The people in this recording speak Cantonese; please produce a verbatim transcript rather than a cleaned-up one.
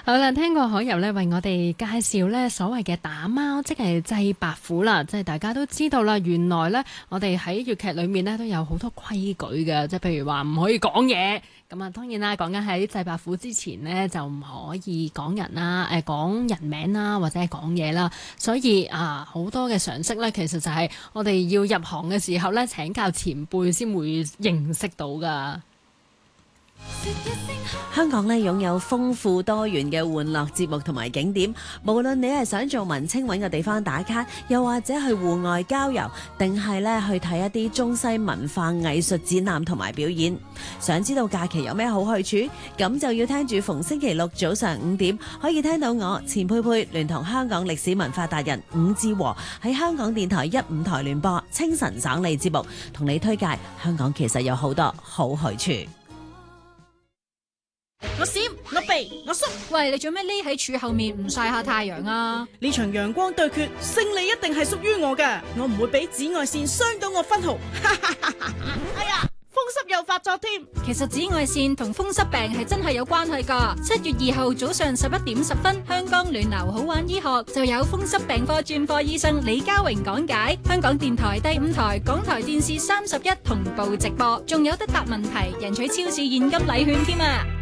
好啦，聽過海柔咧為我哋介紹咧所謂嘅打貓，即係祭白虎啦。即係大家都知道啦，原來咧我哋喺粵劇裏面咧都有好多規矩嘅，即係譬如話唔可以講嘢。咁啊，當然啦，講緊喺祭白虎之前呢，就唔可以講人啦，誒、呃、講人名啦，或者係講嘢啦。所以啊，好多嘅常識咧，其實就係我哋要入行嘅時候咧，請教前輩先會認識到噶。 香港咧擁有豐富多元嘅玩樂節目同埋景點，無論你係想做文青揾個地方打卡，又或者去戶外郊遊，定係咧去睇一啲中西文化藝術展覽同埋表演。想知道假期有咩好去處？咁就要聽住逢星期六早上五點，可以聽到我錢佩佩聯同香港歷史文化達人伍志和喺香港電台一五台聯播清晨省理節目，同你推介香港其實有好多好去處。 我閃，我避，我縮。 喂，你做咩匿喺柱後面唔曬下太陽啊？ 呢場陽光對決，勝利一定係屬於我嘅，我唔會俾紫外線傷到我分毫。哎呀，風濕又發作添。 其實紫外線同風濕病係真係有關係噶。七月二號早上十一點十分，香港暖流好玩醫學就有風濕病科專科醫生李家榮講解。香港電台第五台、港台電視三十一同步直播，仲有得答問題，贏取超市現金禮券添啊！